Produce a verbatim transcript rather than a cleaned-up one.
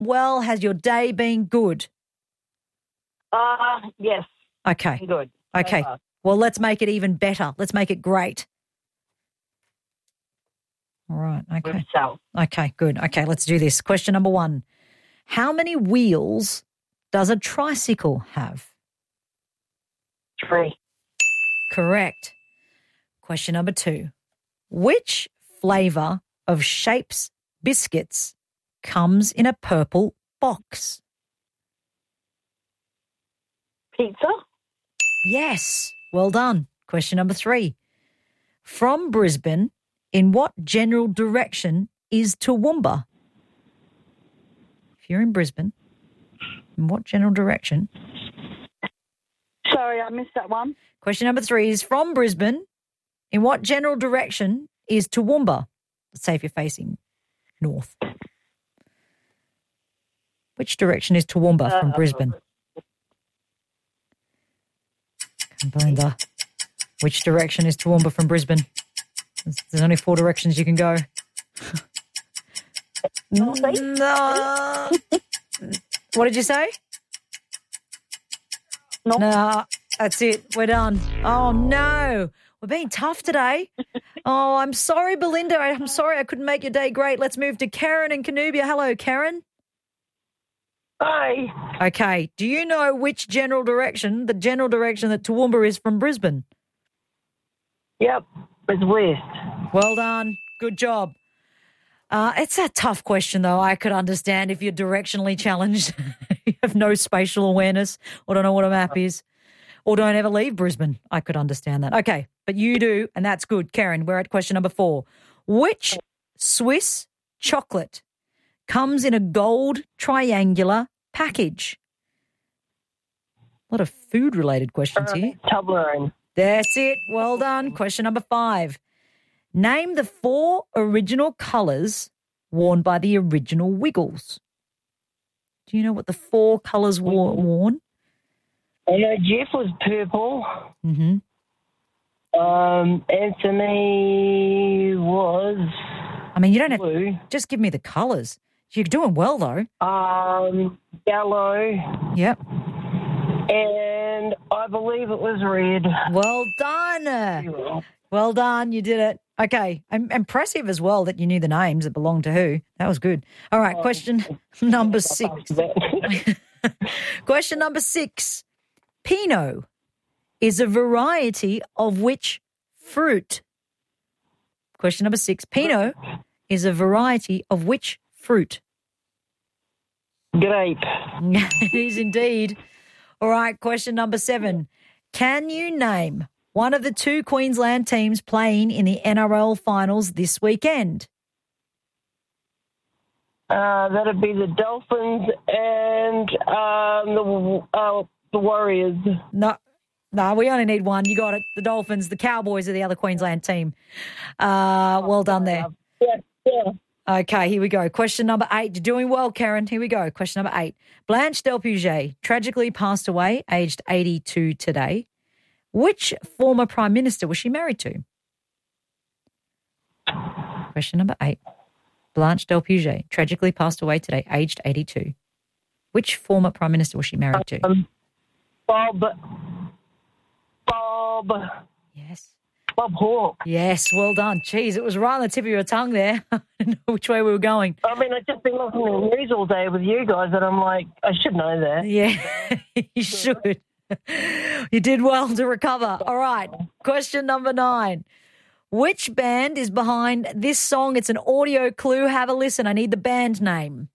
well? Has your day been good? Uh, yes. Okay. Good. Okay. Uh, Well, let's make it even better. Let's make it great. All right. Okay. So, Okay, good. Okay, let's do this. Question number one. How many wheels does a tricycle have? three. Correct. Question number two. Which flavour of Shapes biscuits comes in a purple box? Pizza? Yes. Well done. Question number three. From Brisbane, in what general direction is Toowoomba? If you're in Brisbane, in what general direction? Sorry, I missed that one. Question number three is from Brisbane, in what general direction is Toowoomba? Let's say if you're facing north. Which direction is Toowoomba from Uh, Brisbane? Belinda, which direction is Toowoomba from Brisbane? There's, there's only four directions you can go. Northeast? No. What did you say? North. No, that's it. We're done. Oh, no. We're being tough today. Oh, I'm sorry, Belinda. I'm sorry I couldn't make your day great. Let's move to Karen and Canoobia. Hello, Karen. Hi. Okay. Do you know which general direction, the general direction that Toowoomba is from Brisbane? Yep, it's west. Well done. Good job. Uh, it's a tough question, though. I could understand if you're directionally challenged, you have no spatial awareness or don't know what a map is or don't ever leave Brisbane. I could understand that. Okay, but you do, and that's good. Karen, we're at question number four. Which Swiss chocolate comes in a gold triangular package? A lot of food-related questions here. Toblerone. That's it. Well done. Question number five. Name the four original colours worn by the original Wiggles. Do you know what the four colours were worn? I know Jeff was purple. Mm-hmm. Um, Anthony was I mean, you don't have blue. just give me the colours. You're doing well, though. Um, yellow. Yep. And I believe it was red. Well done. Well done. You did it. Okay. I'm impressive as well that you knew the names that belonged to who. That was good. All right. Question number six. Question number six. Pinot is a variety of which fruit? Question number six. Pinot is a variety of which fruit? Grape. It is indeed. All right, question number seven. Can you name one of the two Queensland teams playing in the N R L finals this weekend? Uh, that'd be the Dolphins and um, the uh, the Warriors. No, no, we only need one. You got it. The Dolphins, the Cowboys are the other Queensland team. Uh, well done there. Yeah, yeah. Okay, here we go. Question number eight. You're doing well, Karen. Here we go. Question number eight. Blanche Del Puget tragically passed away, aged eighty-two today. Which former Prime Minister was she married to? Question number eight. Blanche Del Puget tragically passed away today, aged eighty-two. Which former Prime Minister was she married to? Um, Bob. Bob. Yes. Bob Hawke. Yes, well done. Jeez, it was right on the tip of your tongue there. I didn't know which way we were going. I mean, I've just been listening to the news all day with you guys, and I'm like, I should know that. Yeah, you should. You did well to recover. All right, question number nine. Which band is behind this song? It's an audio clue. Have a listen. I need the band name.